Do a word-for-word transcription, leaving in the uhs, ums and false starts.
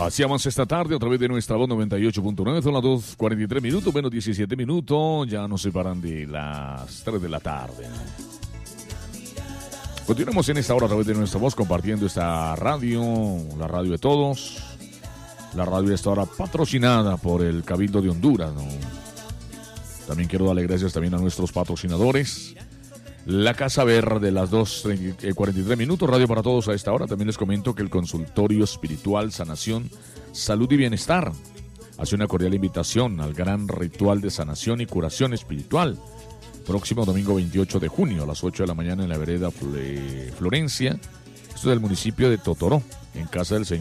Así avanza esta tarde a través de nuestra voz noventa y ocho punto nueve, son las dos cuarenta y tres minutos, menos diecisiete minutos, ya nos separan de las tres de la tarde. Continuamos en esta hora a través de nuestra voz compartiendo esta radio, la radio de todos, la radio de esta hora patrocinada por el Cabildo de Honduras, ¿no? También quiero darle gracias también a nuestros patrocinadores. La Casa Verde, las dos cuarenta y tres minutos, radio para todos a esta hora. También les comento que el consultorio espiritual, sanación, salud y bienestar hace una cordial invitación al gran ritual de sanación y curación espiritual. Próximo domingo veintiocho de junio a las ocho de la mañana en la vereda Florencia. Esto es del municipio de Totoró, en casa del Señor